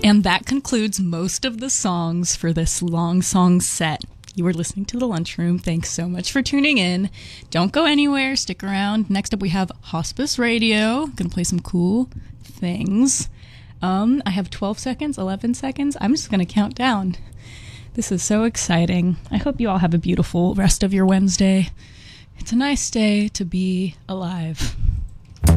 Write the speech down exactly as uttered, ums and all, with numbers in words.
And that concludes most of the songs for this long song set. You were listening to The Lunchroom. Thanks so much for tuning in. Don't go anywhere. Stick around. Next up, we have Hospice Radio. Gonna play some cool things. Um, I have twelve seconds, eleven seconds. I'm just gonna count down. This is so exciting. I hope you all have a beautiful rest of your Wednesday. It's a nice day to be alive.